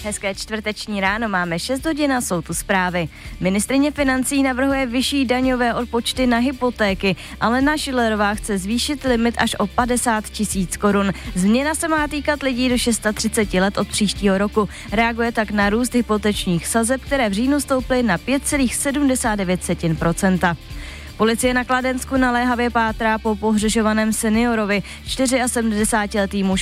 Hezké čtvrteční ráno, máme 6 hodin a jsou tu zprávy. Ministryně financí navrhuje vyšší daňové odpočty na hypotéky, ale Alena Schillerová chce zvýšit limit až o 50 000 korun. Změna se má týkat lidí do 630 let od příštího roku. Reaguje tak na růst hypotečních sazeb, které v říjnu stouply na 5,79%. Policie na Kladensku naléhavě pátrá po pohřešovaném seniorovi. 74letý muž